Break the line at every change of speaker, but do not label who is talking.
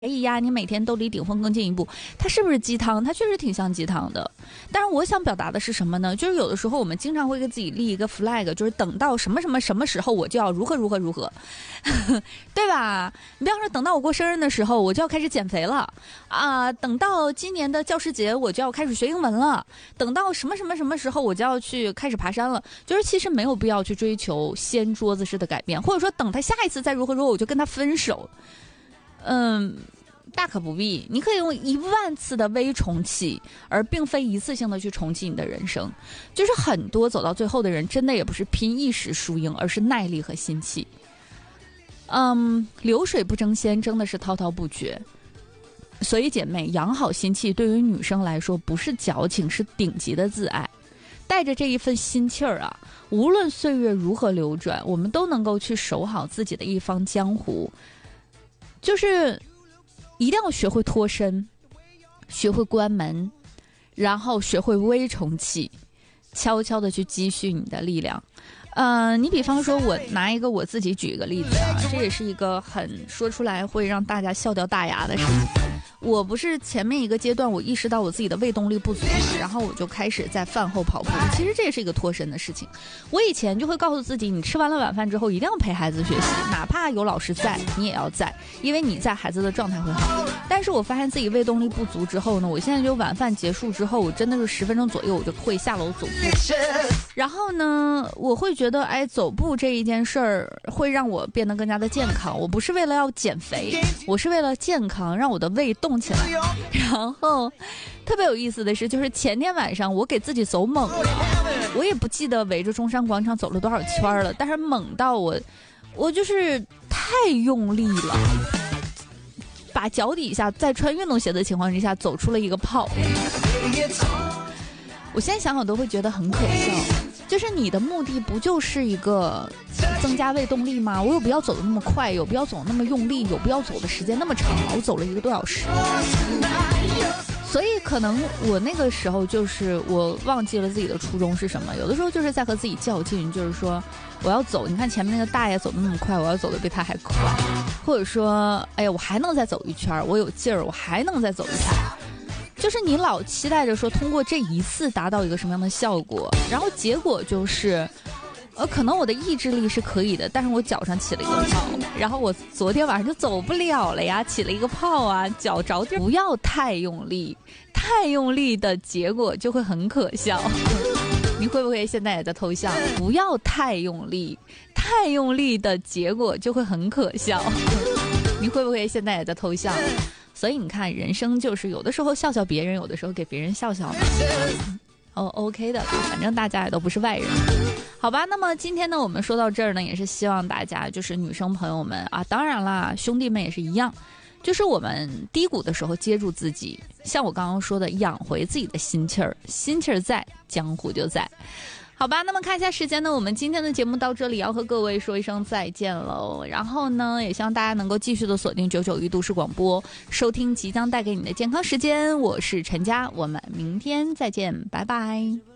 呀，你每天都离顶峰更进一步，它是不是鸡汤？它确实挺像鸡汤的。但是我想表达的是什么呢？就是有的时候我们经常会给自己立一个 flag， 就是等到什么时候我就要如何，对吧？你比方说等到我过生日的时候，我就要开始减肥了啊！等到今年的教师节，我就要开始学英文了。等到什么时候，我就要去开始爬山了。就是其实没有必要去追求掀桌子式的改变，或者说等他下一次再如何，我就跟他分手。大可不必。你可以用10000次的微重启，而并非一次性的去重启你的人生。就是很多走到最后的人，真的也不是拼一时输赢，而是耐力和心气。流水不争先，争的是滔滔不绝。所以姐妹，养好心气对于女生来说不是矫情，是顶级的自爱。带着这一份心气儿啊，无论岁月如何流转，我们都能够去守好自己的一方江湖。就是一定要学会脱身，学会关门，然后学会微重启，悄悄的去积蓄你的力量。你比方说，我拿一个我自己举一个例子啊，这也是一个很说出来会让大家笑掉大牙的事情。我不是前面一个阶段我意识到我自己的胃动力不足嘛，然后我就开始在饭后跑步。其实这也是一个脱身的事情。我以前就会告诉自己，你吃完了晚饭之后一定要陪孩子学习，哪怕有老师在你也要在，因为你在孩子的状态会好。但是我发现自己胃动力不足之后呢，我现在就晚饭结束之后，我真的是10分钟左右我就会下楼走步。然后呢，我会觉得走步这一件事儿会让我变得更加的健康。我不是为了要减肥，我是为了健康，让我的胃动起来。然后特别有意思的是，就是前天晚上我给自己走猛了，我也不记得围着中山广场走了多少圈了，但是猛到我就是太用力了，把脚底下在穿运动鞋的情况之下走出了一个泡。我现在想想都会觉得很可笑，就是你的目的不就是一个增加胃动力吗？我有必要走得那么快，有必要走那么用力，有必要走的时间那么长？我走了1个多小时。所以可能我那个时候就是我忘记了自己的初衷是什么，有的时候就是在和自己较劲，就是说我要走，你看前面那个大爷走得那么快，我要走得比他还快，或者说哎呀我还能再走一圈，我有劲儿，我还能再走一圈。就是你老期待着说通过这一次达到一个什么样的效果，然后结果就是可能我的意志力是可以的，但是我脚上起了一个泡，然后我昨天晚上就走不了了呀，起了一个泡啊，脚着地。不要太用力，太用力的结果就会很可笑。你会不会现在也在偷笑？不要太用力，太用力的结果就会很可笑。你会不会现在也在偷笑？所以你看，人生就是有的时候笑笑别人，有的时候给别人笑笑嘛。OK 的，反正大家也都不是外人，好吧？那么今天呢，我们说到这儿呢，也是希望大家就是女生朋友们啊，当然啦，兄弟们也是一样，就是我们低谷的时候接住自己，像我刚刚说的，养回自己的心气儿，心气儿在，江湖就在。好吧，那么看一下时间呢，我们今天的节目到这里要和各位说一声再见喽。然后呢，也希望大家能够继续的锁定991都市广播，收听即将带给你的健康时间。我是陈佳，我们明天再见，拜拜。